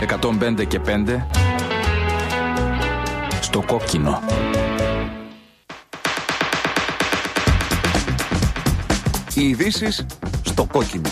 105 και 5 στο κόκκινο. Οι ειδήσεις στο κόκκινο.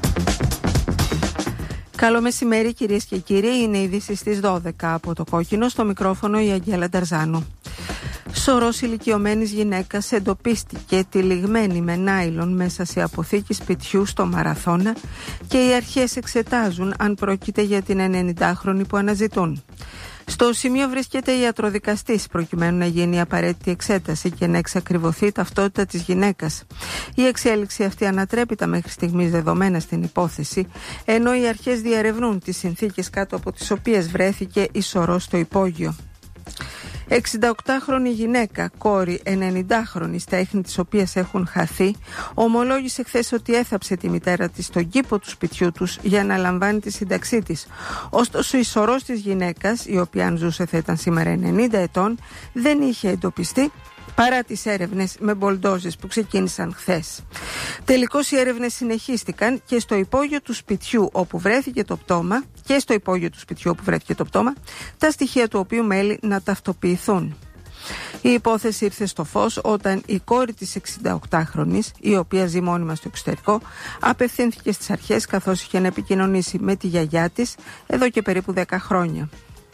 Καλό μεσημέρι κυρίες και κύριοι, είναι οι ειδήσεις στις 12 από το κόκκινο, στο μικρόφωνο η Αγγέλα Νταρζάνου. Σωρός ηλικιωμένης γυναίκας εντοπίστηκε τυλιγμένη με νάιλον μέσα σε αποθήκη σπιτιού στο Μαραθώνα και οι αρχές εξετάζουν αν πρόκειται για την 90χρονη που αναζητούν. Στο σημείο βρίσκεται η ιατροδικαστής προκειμένου να γίνει η απαραίτητη εξέταση και να εξακριβωθεί η ταυτότητα της γυναίκας. Η εξέλιξη αυτή ανατρέπει τα μέχρι στιγμής δεδομένα στην υπόθεση, ενώ οι αρχές διερευνούν τις συνθήκες κάτω από τις οποίες βρέθηκε η σωρός στο υπόγειο. 68χρονη γυναίκα, κόρη 90χρονη, στα ίχνη της οποίας έχουν χαθεί, ομολόγησε χθες ότι έθαψε τη μητέρα της στον κήπο του σπιτιού τους για να λαμβάνει τη σύνταξή της. Ωστόσο η σωρός της γυναίκας, η οποία αν ζούσε θα ήταν σήμερα 90 ετών, δεν είχε εντοπιστεί παρά τις έρευνες με μπολντόζες που ξεκίνησαν χθες. Τελικώς οι έρευνες συνεχίστηκαν και στο υπόγειο του σπιτιού όπου βρέθηκε το πτώμα τα στοιχεία του οποίου μέλη να ταυτοποιηθούν. Η υπόθεση ήρθε στο φως όταν η κόρη της 68χρονης, η οποία ζει μόνιμα στο εξωτερικό, απευθύνθηκε στις αρχές καθώς είχε να επικοινωνήσει με τη γιαγιά της εδώ και περίπου 10 χρόνια.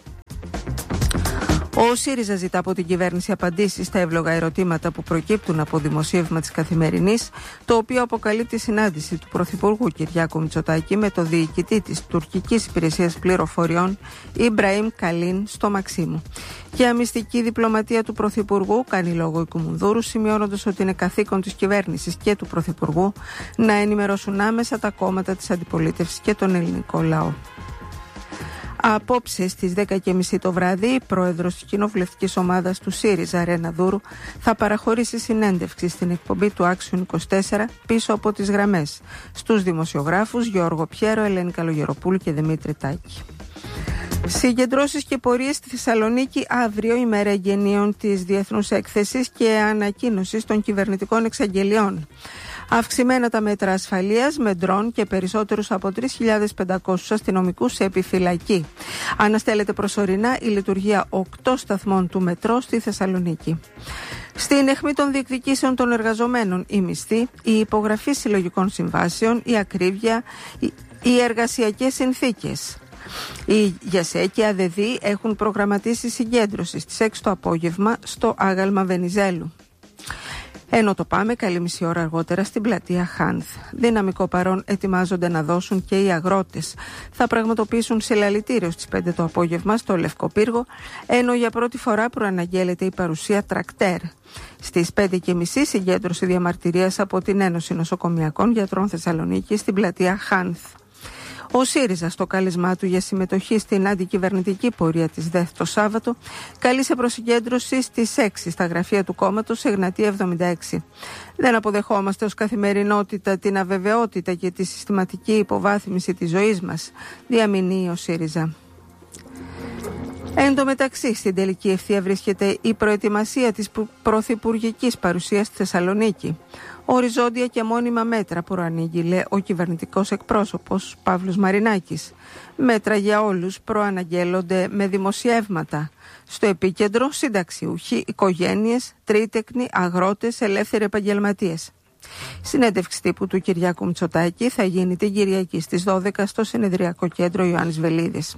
Ο ΣΥΡΙΖΑ ζητά από την κυβέρνηση απαντήσεις στα εύλογα ερωτήματα που προκύπτουν από δημοσίευμα της Καθημερινής, το οποίο αποκαλύπτει συνάντηση του Πρωθυπουργού Κυριάκου Μητσοτάκη με το διοικητή της τουρκικής υπηρεσίας πληροφοριών Ιμπραήμ Καλίν στο Μαξίμου. Για μυστική διπλωματία του Πρωθυπουργού κάνει λόγο η Κουμουνδούρου, σημειώνοντας ότι είναι καθήκον της κυβέρνησης και του Πρωθυπουργού να ενημερώσουν άμεσα τα κόμματα της αντιπολίτευσης και τον ελληνικό λαό. Απόψε στις 10:30 το βράδυ, η πρόεδρος της κοινοβουλευτικής ομάδας του ΣΥΡΙΖΑ, Ρένα Δούρου, θα παραχωρήσει συνέντευξη στην εκπομπή του Action 24 πίσω από τις γραμμές στους δημοσιογράφους Γιώργο Πιέρο, Ελένη Καλογεροπούλου και Δημήτρη Τάκη. Συγκεντρώσεις και πορείες στη Θεσσαλονίκη αύριο, ημέρα εγγενείων της Διεθνούς Έκθεσης και ανακοίνωσης των κυβερνητικών εξαγγελιών. Αυξημένα τα μέτρα ασφαλείας με ντρόν και περισσότερους από 3.500 αστυνομικούς σε επιφυλακή. Αναστέλλεται προσωρινά η λειτουργία 8 σταθμών του μετρό στη Θεσσαλονίκη. Στην αιχμή των διεκδικήσεων των εργαζομένων, η μισθή, η υπογραφή συλλογικών συμβάσεων, η ακρίβεια, οι εργασιακές συνθήκες. Οι ΓΕΣΕ και ΑΔΔ έχουν προγραμματίσει συγκέντρωση στις 6 το απόγευμα στο άγαλμα Βενιζέλου. Ενώ το πάμε καλή μισή ώρα αργότερα στην πλατεία Χάνθ. Δυναμικό παρόν ετοιμάζονται να δώσουν και οι αγρότες. Θα πραγματοποιήσουν συλλαλητήριο στις 5 το απόγευμα στο Λευκό Πύργο, ενώ για πρώτη φορά προαναγγέλλεται η παρουσία τρακτέρ. Στις 5:30 συγκέντρωση διαμαρτυρίας από την Ένωση Νοσοκομιακών Γιατρών Θεσσαλονίκη στην πλατεία Χάνθ. Ο ΣΥΡΙΖΑ, στο κάλεσμά του για συμμετοχή στην αντικυβερνητική πορεία της ΔΕΘ το Σάββατο, καλεί σε προσυγκέντρωση στις 6 στα γραφεία του κόμματος σε Εγνατία 76. Δεν αποδεχόμαστε ως καθημερινότητα την αβεβαιότητα και τη συστηματική υποβάθμιση της ζωής μας, διαμηνύει ο ΣΥΡΙΖΑ. Εν τω μεταξύ, στην τελική ευθεία βρίσκεται η προετοιμασία της πρωθυπουργικής παρουσίας στη Θεσσαλονίκη. Οριζόντια και μόνιμα μέτρα προανήγγειλε ο κυβερνητικός εκπρόσωπος Παύλος Μαρινάκης. Μέτρα για όλους προαναγγέλλονται με δημοσιεύματα. Στο επίκεντρο συνταξιούχοι, οικογένειες, τρίτεκνοι, αγρότες, ελεύθεροι επαγγελματίες. Συνέντευξη τύπου του Κυριάκου Μητσοτάκη θα γίνει την Κυριακή στις 12 στο Συνεδριακό Κέντρο Ιωάννης Βελίδης.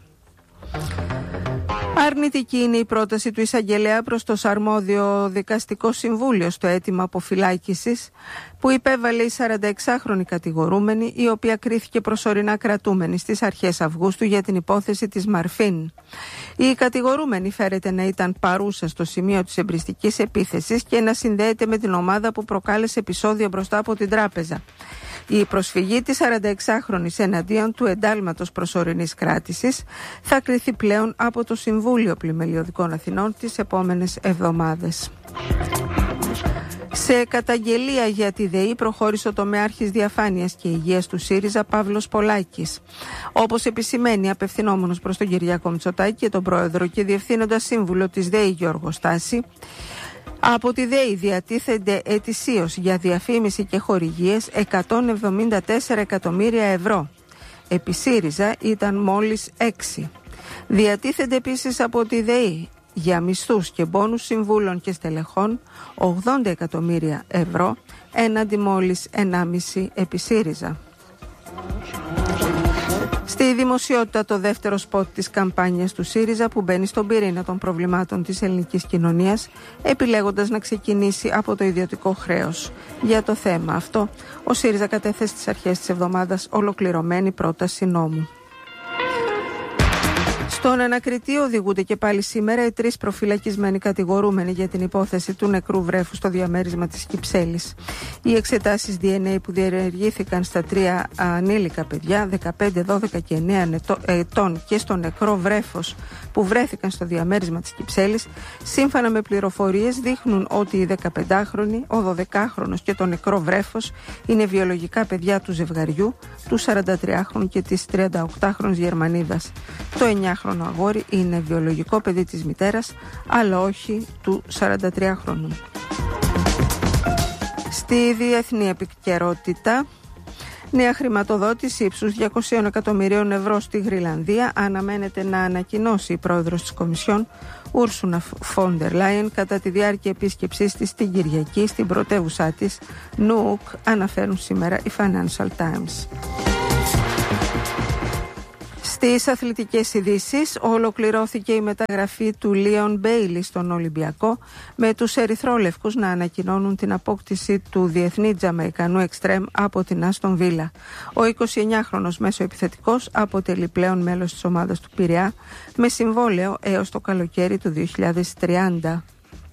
Αρνητική είναι η πρόταση του εισαγγελέα προς το αρμόδιο δικαστικό συμβούλιο στο αίτημα αποφυλάκησης που υπέβαλε η 46χρονη κατηγορούμενη, η οποία κρίθηκε προσωρινά κρατούμενη στις αρχές Αυγούστου για την υπόθεση της Μαρφίν. Η κατηγορούμενη φέρεται να ήταν παρούσα στο σημείο της εμπριστικής επίθεσης και να συνδέεται με την ομάδα που προκάλεσε επεισόδιο μπροστά από την τράπεζα. Η προσφυγή της 46χρονης εναντίον του εντάλματος προσωρινής κράτησης θα κριθεί πλέον από το Συμβούλιο Πλημελιωδικών Αθηνών τις επόμενες εβδομάδες. Σε καταγγελία για τη ΔΕΗ προχώρησε ο τομεάρχης Διαφάνειας και Υγείας του ΣΥΡΙΖΑ Παύλος Πολάκης. Όπως επισημαίνει απευθυνόμενος προς τον Κυριάκο Μητσοτάκη και τον Πρόεδρο και Διευθύνοντα Σύμβουλο της ΔΕΗ Γιώργο Στάση, από τη ΔΕΗ διατίθενται ετησίως για διαφήμιση και χορηγίες 174 εκατομμύρια ευρώ. Επί ΣΥΡΙΖΑ ήταν μόλις 6. Διατίθενται επίσης από τη ΔΕΗ για μισθούς και μπόνους συμβούλων και στελεχών 80 εκατομμύρια ευρώ, έναντι μόλις 1,5 επί ΣΥΡΙΖΑ. Στη δημοσιότητα το δεύτερο σποτ της καμπάνιας του ΣΥΡΙΖΑ που μπαίνει στον πυρήνα των προβλημάτων της ελληνικής κοινωνίας, επιλέγοντας να ξεκινήσει από το ιδιωτικό χρέος. Για το θέμα αυτό, ο ΣΥΡΙΖΑ κατέθεσε στις αρχές της εβδομάδας ολοκληρωμένη πρόταση νόμου. Στον ανακριτή οδηγούνται και πάλι σήμερα οι 3 προφυλακισμένοι κατηγορούμενοι για την υπόθεση του νεκρού βρέφου στο διαμέρισμα της Κυψέλης. Οι εξετάσεις DNA που διενεργήθηκαν στα 3 ανήλικα παιδιά, 15, 12 και 9 ετών, και στο νεκρό βρέφος που βρέθηκαν στο διαμέρισμα της Κυψέλης, σύμφωνα με πληροφορίες δείχνουν ότι οι 15χρονοι, ο 12χρονος και το νεκρό βρέφος είναι βιολογικά παιδιά του ζευγαριού, του 43χρονου και της 38χρονης Γερμανίδας. Το 9χρονο αγόρι είναι βιολογικό παιδί της μητέρας, αλλά όχι του 43χρονου. Στη διεθνή επικαιρότητα, νέα χρηματοδότηση ύψους 200 εκατομμυρίων ευρώ στη Γρυλανδία αναμένεται να ανακοινώσει η πρόεδρος της Κομισιόν, Ούρσουλα φον ντερ Λάιεν, κατά τη διάρκεια επίσκεψής της την Κυριακή στην πρωτεύουσά της, Νούουκ, αναφέρουν σήμερα οι Financial Times. Στις αθλητικές ειδήσεις, ολοκληρώθηκε η μεταγραφή του Λίον Μπέιλι στον Ολυμπιακό, με τους ερυθρόλευκους να ανακοινώνουν την απόκτηση του διεθνή Τζαμαϊκανού εξτρέμ από την Άστον Βίλα. Ο 29χρονος μέσοεπιθετικός αποτελεί πλέον μέλος της ομάδας του Πειραιά, με συμβόλαιο έως το καλοκαίρι του 2030.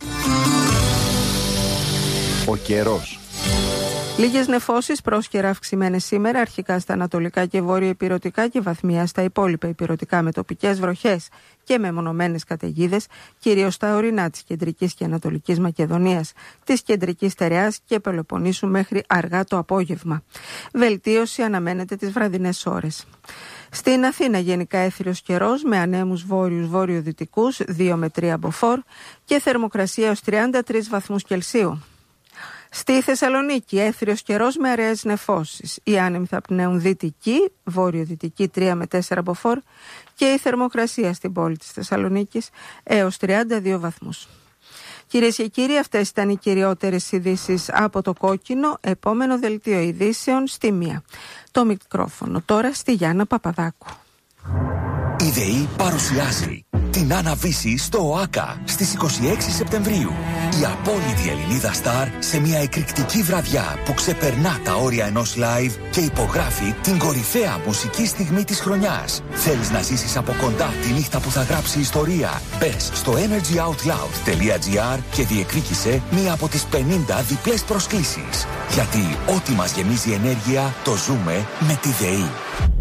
Ο καιρός. Λίγες νεφώσεις πρόσκαιρα αυξημένες σήμερα, αρχικά στα ανατολικά και βόρειο-ηπειρωτικά και βαθμία στα υπόλοιπα ηπειρωτικά, με τοπικές βροχές και μεμονωμένες καταιγίδες, κυρίως στα ορεινά της κεντρικής και ανατολικής Μακεδονίας, της κεντρικής Στερεάς και Πελοποννήσου μέχρι αργά το απόγευμα. Βελτίωση αναμένεται τις βραδινές ώρες. Στην Αθήνα γενικά έθριος καιρός με ανέμους βόρειους-βορειοδυτικούς 2 με 3 μποφόρ και θερμοκρασία ως 33 βαθμούς Κελσίου. Στη Θεσσαλονίκη έθριος καιρός με αραιές νεφώσεις. Οι άνεμοι θα πνέουν δυτική, βόρειο-δυτική 3 με 4 μποφόρ και η θερμοκρασία στην πόλη της Θεσσαλονίκης έως 32 βαθμούς. Κυρίες και κύριοι, αυτές ήταν οι κυριότερες ειδήσεις από το Κόκκινο. Επόμενο δελτίο ειδήσεων στη 1. Το μικρόφωνο τώρα στη Γιάννα Παπαδάκου. Η ΔΕΗ παρουσιάζει την Άννα-Βύση στο ΟΑΚΑ στις 26 Σεπτεμβρίου. Η απόλυτη Ελληνίδα στάρ σε μια εκρηκτική βραδιά που ξεπερνά τα όρια ενός live και υπογράφει την κορυφαία μουσική στιγμή της χρονιάς. Θέλεις να ζήσεις από κοντά τη νύχτα που θα γράψει ιστορία? Μπες στο energyoutloud.gr και διεκδίκησε μία από τις 50 διπλές προσκλήσεις. Γιατί ό,τι μας γεμίζει ενέργεια το ζούμε με τη ΔΕΗ.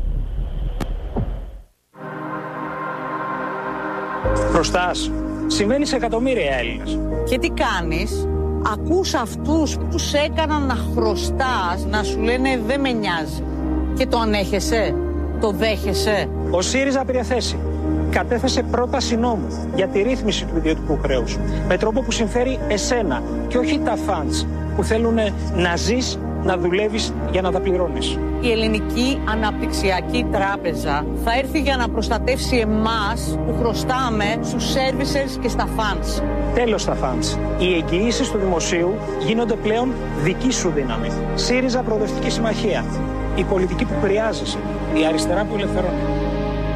Χρωστάς. Συμβαίνει σε εκατομμύρια Έλληνες. Και τι κάνεις? Ακούς αυτούς που σε έκαναν να χρωστάς, να σου λένε δεν με νοιάζει. Και το ανέχεσαι? Το δέχεσαι? Ο ΣΥΡΙΖΑ πήρε θέση. Κατέθεσε πρόταση νόμου για τη ρύθμιση του ιδιωτικού χρέους. Με τρόπο που συμφέρει εσένα και όχι τα φαντς που θέλουν να ζεις, να δουλεύεις για να τα πληρώνεις. Η Ελληνική Αναπτυξιακή Τράπεζα θα έρθει για να προστατεύσει εμάς που χρωστάμε στους servicers και στα funds. Τέλος στα funds. Οι εγγυήσεις του δημοσίου γίνονται πλέον δική σου δύναμη. ΣΥΡΙΖΑ Προοδευτική Συμμαχία. Η πολιτική που χρειάζεσαι. Η αριστερά που ελευθερώνει.